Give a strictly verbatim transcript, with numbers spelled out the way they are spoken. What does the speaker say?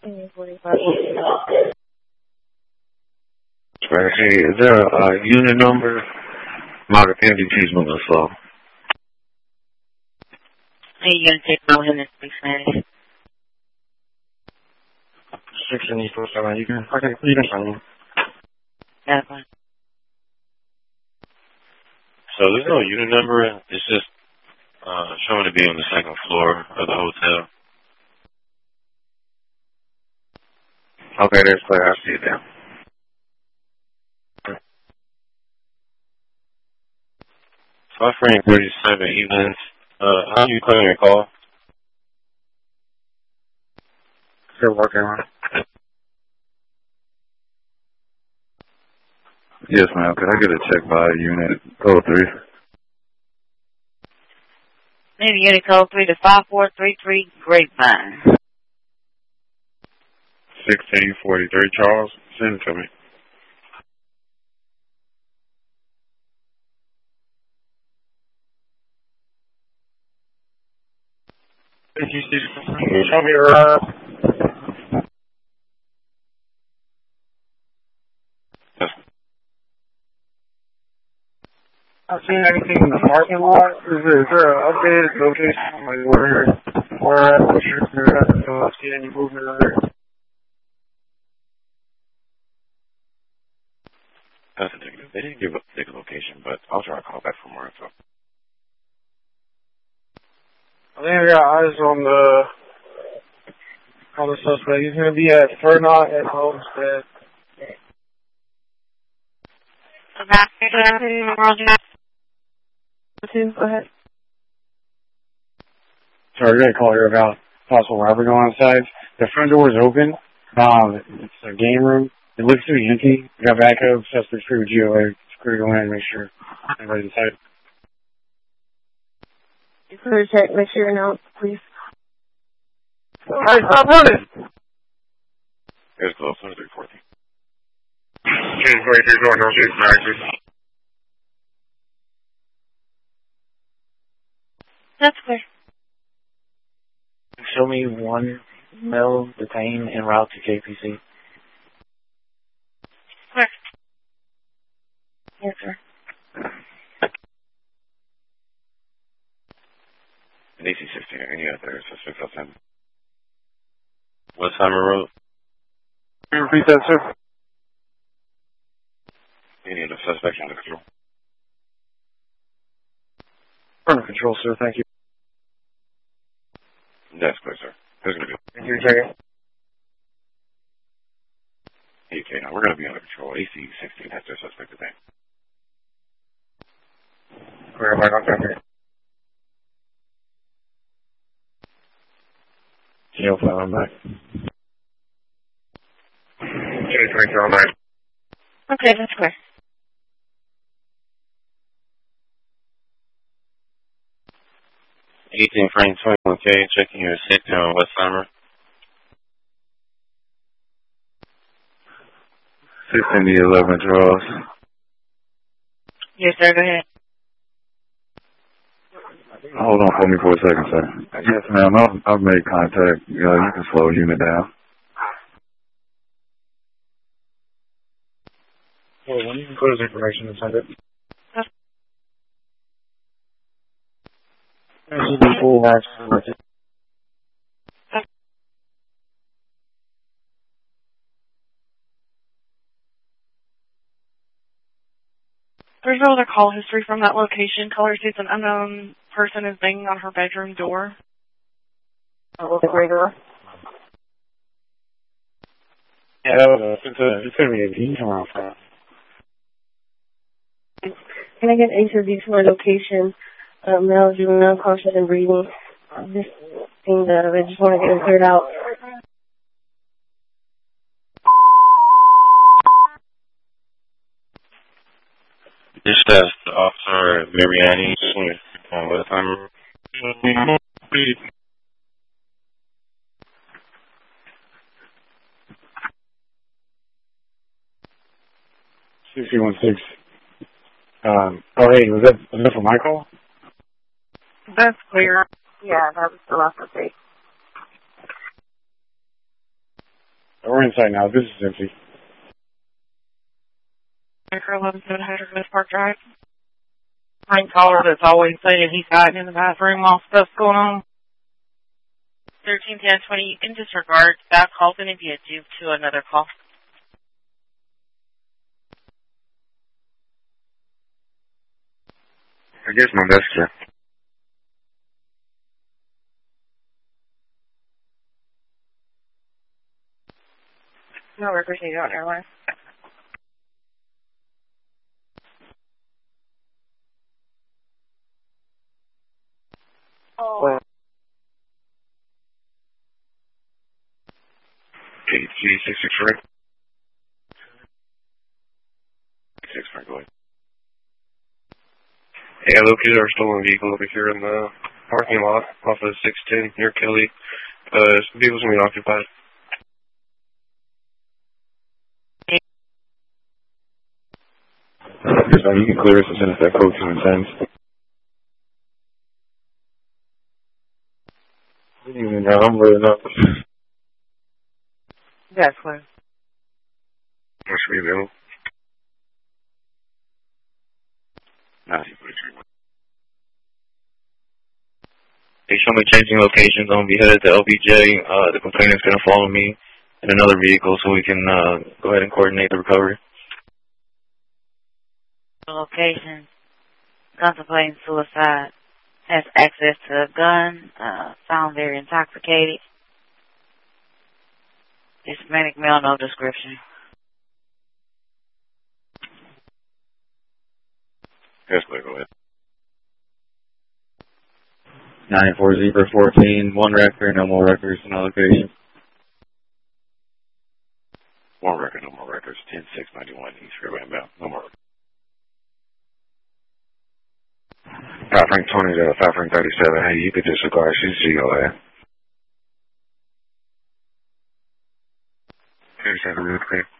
Right. Hey, is there a, a unit number? My M V P's moving slow. Hey, you gonna take no in this big Spanish? Six seventy four seven. You can. Okay, you can find me. That's fine. So there's no unit number. It's just uh, showing to be on the second floor of the hotel. Okay, that's clear. I see it now. five thirty-seven evenings. Uh, how do you claim your call? Still working on it. Yes, ma'am. Could I get a check by unit code three? Maybe unit code three to five four three three Grapevine. Sixteen forty three Charles. Send it to me. Did you see show me your uh I've seen anything in the parking lot. Is there, is there an updated location like where where at the church there at so I've seen any movement over there? That's indicative. They didn't give a particular location, but I'll try to call back for more info. I think I got eyes on the on the suspect. He's gonna be at Fernot at Homestead. Go ahead. Sorry, we're gonna call here about possible robbery going inside. The front door is open. Um, it's a game room. It looks to be empty. We got backup. Suspect's free with G O A. It's clear to go in and make sure everybody's inside. You clear to check. Make sure you're announced, please. Alright, stop running! Here's the three forty. Change twenty-three door, no shoot, Maxie. That's clear. Show me one male detained en route to J P C. Clear. Yes, sir. D C sixteen, any other suspects outside? Westheimer Road? Can you repeat that, sir? Any other suspects under control? Under control, sir. Thank you. That's clear, sir. Who's going to be? Thank you, Jay. Okay, now we're going to be under control. A C sixteen has their suspect today. Where am I not down here? Jail file, I'm back. Change twenty-two, I'm back. Okay, that's clear. eighteen frame twenty-one K, checking your safety on Westheimer. sixteen eleven, Charles. Yes, sir, go ahead. Hold on for me for a second, sir. Yes, ma'am. I've, I've made contact. You know, you can slow the unit down. Well, when you can put his information and send it. There should be full access with it. There's no other call history from that location. Caller states an unknown person is banging on her bedroom door. Oh, the gray door? Yeah, that was a, it's, a, it's going to be a D tomorrow for us. Can I get H O D to my location? Um, now doing unconscious and breathing. This thing that I just want to get it cleared out. Dispatch to Officer Mariani on Westheimer. six three one six. Um, oh, hey, was that, was that for my call? That's clear. Yeah, that was the last update. we're inside now. This is empty. Micro eleven seven hundred West Park Drive. Pine caller that's always saying he's hiding in the bathroom while stuff's going on. thirteen ten twenty, you can disregard that call going to be a dupe to another call. I guess my best friend. No workers need on airline. Oh. Well, G six six three. Six five, go ahead. Hey, I located our stolen vehicle over here in the parking lot off of six ten near Kelly. Uh, the vehicle's gonna be occupied. So you can clear us as soon as that code two sends. We didn't even know I'm really up. That's fine. What should we do? ninety forty-three. They show me changing locations. I'm gonna be headed to L B J. Uh, the complainant's gonna follow me in another vehicle so we can uh, go ahead and coordinate the recovery. Location, contemplating suicide, has access to a gun, uh, found very intoxicated. Hispanic male, no description. Yes, please, go ahead. nine four zebra fourteen, one record, no more records, no location. One record, no more records. ten six ninety-one East Freeway inbound. No more. Five Frank twenty to Five Frank thirty-seven. Hey, you could disregard. She's G O A. thirty-seven, real clear.